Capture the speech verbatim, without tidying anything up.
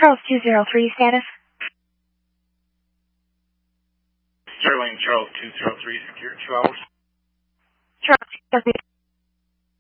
Charles two zero three status. Sterling Charles two zero three, secure two hours. Charles two zero three.